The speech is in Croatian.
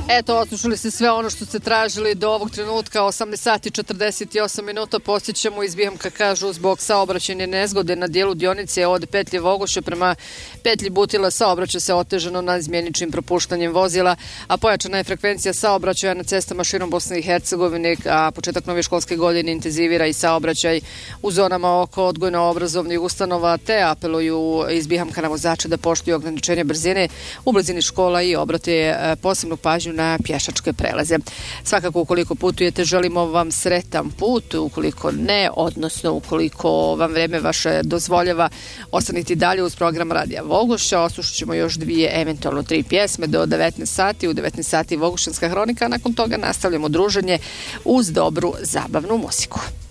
Eto, odslušali ste sve ono što ste tražili do ovog trenutka, 18 sati 48 minuta. Posjećamo iz Bihamka, kažu, zbog saobraćajne nezgode na dijelu dionice od petlje Vogoše prema petlji Butila saobraćaj se otežano na izmjeničnim propuštanjem vozila, a pojačana je frekvencija saobraćaja na cestama širom Bosne i Hercegovine, a početak nove školske godine intenzivira i saobraćaj u zonama oko odgojno-obrazovnih ustanova, te apeluju iz Bihamka na vozače da poštuju ograničenje brzine u blizini škola i obrate posebnu pažnju na pješačke prelaze. Svakako, ukoliko putujete, želimo vam sretan put. Ukoliko ne, odnosno ukoliko vam vreme vaše dozvoljava, ostanite dalje uz program Radija Vogoša. Oslušat ćemo još 2, eventualno 3 pjesme do 19 sati. U 19 sati Vogošanska hronika, a nakon toga nastavljamo druženje uz dobru zabavnu muziku.